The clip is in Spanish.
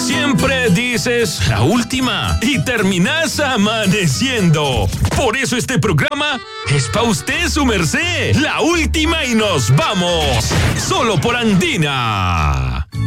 Siempre dices la última y terminas amaneciendo. Por eso este programa es pa' usted, su merced. La última y nos vamos. Solo por Andina.